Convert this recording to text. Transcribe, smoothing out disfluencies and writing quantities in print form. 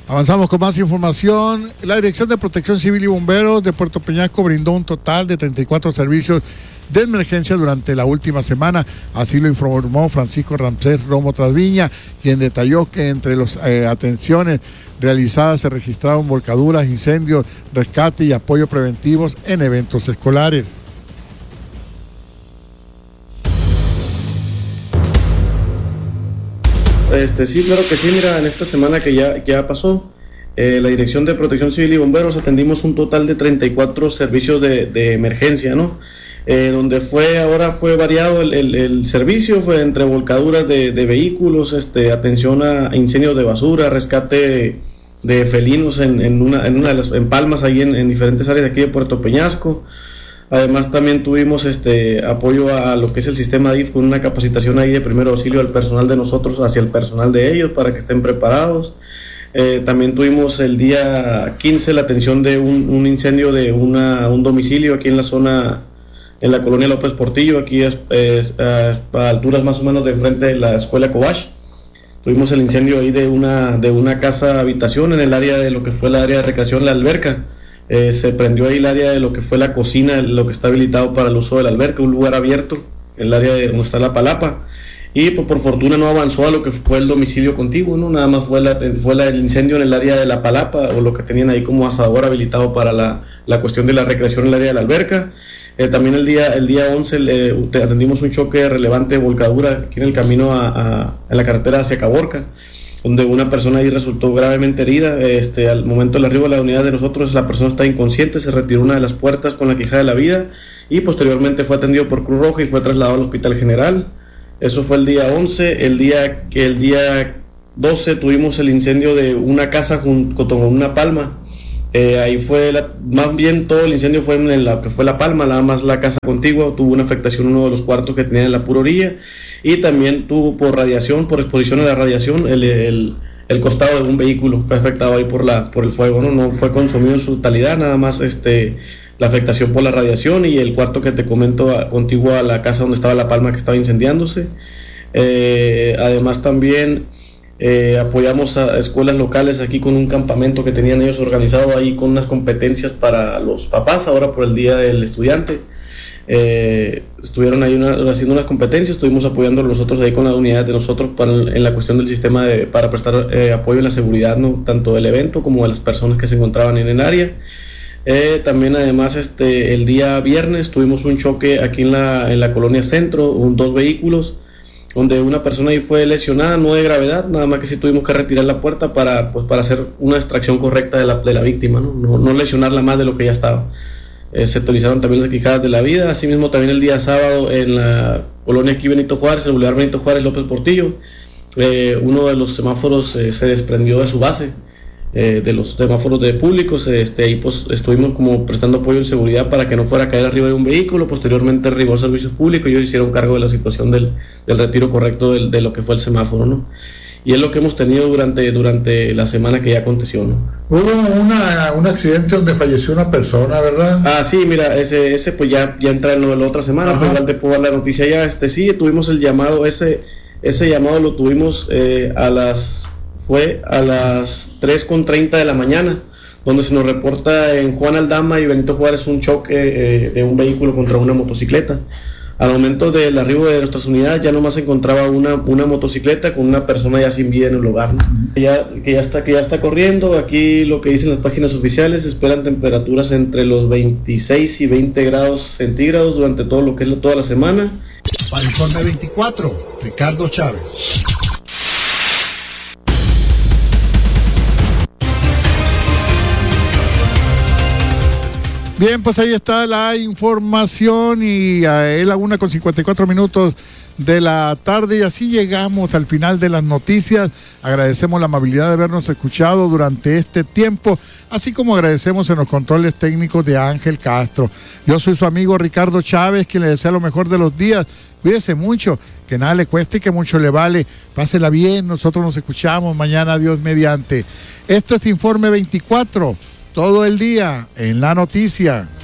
Avanzamos con más información. La Dirección de Protección Civil y Bomberos de Puerto Peñasco brindó un total de 34 servicios de emergencia durante la última semana. Así lo informó Francisco Ramsés Romo Trasviña, quien detalló que entre las atenciones realizadas se registraron volcaduras, incendios, rescate y apoyo preventivos en eventos escolares. Sí, claro que sí. Mira, en esta semana que ya pasó, la Dirección de Protección Civil y Bomberos atendimos un total de 34 servicios de emergencia, ¿no? Donde fue variado el servicio, fue entre volcaduras de vehículos, atención a incendios de basura, rescate de felinos en palmas ahí en diferentes áreas de aquí de Puerto Peñasco. Además también tuvimos apoyo a lo que es el sistema DIF con una capacitación ahí de primer auxilio al personal de nosotros hacia el personal de ellos para que estén preparados. También tuvimos el día 15 la atención de un incendio de un domicilio aquí en la zona, en la colonia López Portillo, aquí a alturas más o menos de frente de la escuela Cobach. Tuvimos el incendio ahí de una casa habitación en el área de lo que fue el área de recreación, la alberca. Se prendió ahí el área de lo que fue la cocina, lo que está habilitado para el uso de la alberca, un lugar abierto, el área de donde está la palapa, y pues, por fortuna no avanzó a lo que fue el domicilio contiguo, ¿no? Nada más fue el incendio en el área de la palapa, o lo que tenían ahí como asador habilitado para la cuestión de la recreación en el área de la alberca. También el día 11 atendimos un choque relevante de volcadura aquí en el camino en la carretera hacia Caborca, donde una persona ahí resultó gravemente herida. Al momento del arribo de la unidad de nosotros, la persona está inconsciente, se retiró una de las puertas con la quijada de la vida y posteriormente fue atendido por Cruz Roja y fue trasladado al Hospital General. Eso fue el día 11. El día 12 tuvimos el incendio de una casa junto con una palma. Ahí fue, más bien todo el incendio fue en la que fue la palma, nada más la casa contigua tuvo una afectación uno de los cuartos que tenía en la pura orilla, y también tuvo por exposición a la radiación, el costado de un vehículo fue afectado ahí por el fuego, no fue consumido en su totalidad, nada más la afectación por la radiación, y el cuarto que te comento contiguo a la casa donde estaba la palma que estaba incendiándose. Además también apoyamos a escuelas locales aquí con un campamento que tenían ellos organizado ahí con unas competencias para los papás, ahora por el Día del Estudiante. Estuvieron ahí haciendo unas competencias, estuvimos apoyando nosotros ahí con la unidad de nosotros en la cuestión del sistema para prestar apoyo en la seguridad, ¿no? Tanto del evento como de las personas que se encontraban en el área. También además el día viernes tuvimos un choque aquí en la colonia Centro, dos vehículos, donde una persona ahí fue lesionada, no de gravedad, nada más que sí tuvimos que retirar la puerta para hacer una extracción correcta de la víctima, no lesionarla más de lo que ya estaba. Se utilizaron también las quijadas de la vida. Asimismo también el día sábado en la colonia aquí Benito Juárez, el Boulevard Benito Juárez López Portillo, uno de los semáforos se desprendió de su base, de los semáforos de públicos. Ahí pues estuvimos como prestando apoyo en seguridad para que no fuera a caer arriba de un vehículo. Posteriormente arribó servicios públicos y ellos hicieron cargo de la situación del retiro correcto de lo que fue el semáforo, ¿no? Y es lo que hemos tenido durante la semana que ya aconteció, ¿no? Hubo un accidente donde falleció una persona, ¿verdad? Ah, sí, mira, ese pues ya entra en la otra semana. Ajá. Pues igual te puedo dar la noticia ya. Sí, tuvimos el llamado, ese llamado lo tuvimos a las 3:30 de la mañana, donde se nos reporta en Juan Aldama y Benito Juárez un choque de un vehículo contra una motocicleta. Al momento del arribo de nuestras unidades ya nomás se encontraba una motocicleta con una persona ya sin vida en el lugar, ¿no? que ya está corriendo. Aquí lo que dicen las páginas oficiales, esperan temperaturas entre los 26 y 20 grados centígrados durante todo lo que es toda la semana. Para Informe 24, Ricardo Chávez. Bien, pues ahí está la información y es la 1:54 de la tarde y así llegamos al final de las noticias. Agradecemos la amabilidad de habernos escuchado durante este tiempo, así como agradecemos en los controles técnicos de Ángel Castro. Yo soy su amigo Ricardo Chávez, quien le desea lo mejor de los días. Cuídese mucho, que nada le cueste y que mucho le vale. Pásela bien, nosotros nos escuchamos mañana, Dios mediante. Esto es Informe 24. Todo el día en la noticia.